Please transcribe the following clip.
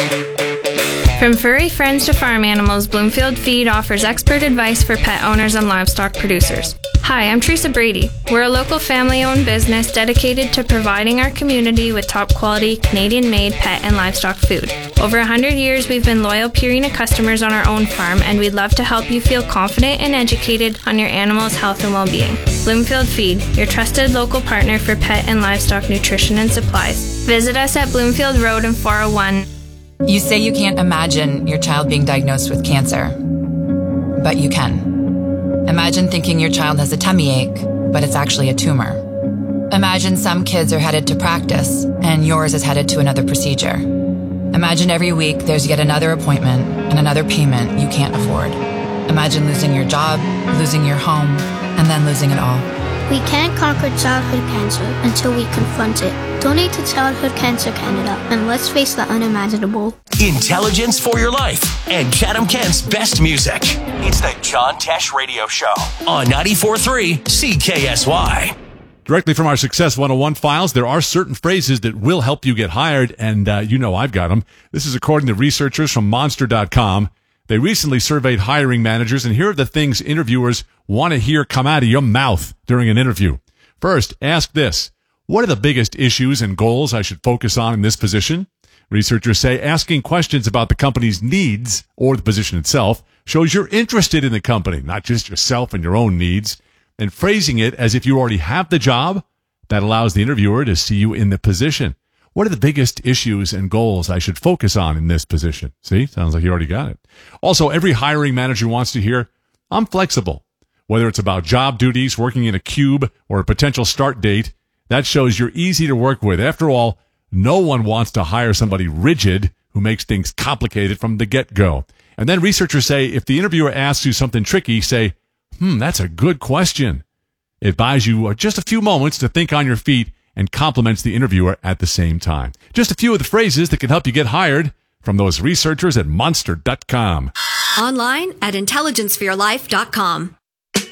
From furry friends to farm animals, Bloomfield Feed offers expert advice for pet owners and livestock producers. Hi, I'm Teresa Brady. We're a local family-owned business dedicated to providing our community with top-quality, Canadian-made pet and livestock food. Over 100 years, we've been loyal Purina customers on our own farm, and we'd love to help you feel confident and educated on your animal's health and well-being. Bloomfield Feed, your trusted local partner for pet and livestock nutrition and supplies. Visit us at Bloomfield Road and 401. You say you can't imagine your child being diagnosed with cancer, but you can. Imagine thinking your child has a tummy ache, but it's actually a tumor. Imagine some kids are headed to practice, and yours is headed to another procedure. Imagine every week there's yet another appointment and another payment you can't afford. Imagine losing your job, losing your home, and then losing it all. We can't conquer childhood cancer until we confront it. Donate to Childhood Cancer Canada, and let's face the unimaginable. Intelligence for your life and Chatham-Kent's best music. It's the John Tesh Radio Show on 94.3 CKSY. Directly from our Success 101 files, there are certain phrases that will help you get hired, and you know I've got them. This is according to researchers from Monster.com. They recently surveyed hiring managers, and here are the things interviewers want to hear come out of your mouth during an interview. First, ask this. What are the biggest issues and goals I should focus on in this position? Researchers say asking questions about the company's needs or the position itself shows you're interested in the company, not just yourself and your own needs. And phrasing it as if you already have the job, that allows the interviewer to see you in the position. What are the biggest issues and goals I should focus on in this position? See, sounds like you already got it. Also, every hiring manager wants to hear, I'm flexible. Whether it's about job duties, working in a cube, or a potential start date, that shows you're easy to work with. After all, no one wants to hire somebody rigid who makes things complicated from the get-go. And then researchers say if the interviewer asks you something tricky, say, that's a good question. It buys you just a few moments to think on your feet and compliments the interviewer at the same time. Just a few of the phrases that can help you get hired from those researchers at Monster.com. Online at intelligenceforyourlife.com.